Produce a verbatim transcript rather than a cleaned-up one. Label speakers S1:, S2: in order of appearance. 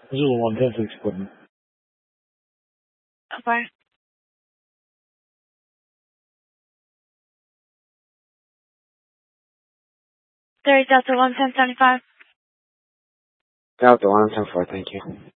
S1: Zulu one ten six equipment.
S2: Okay. Thirty Delta one ten seventy five.
S3: Delta one ten four, thank you.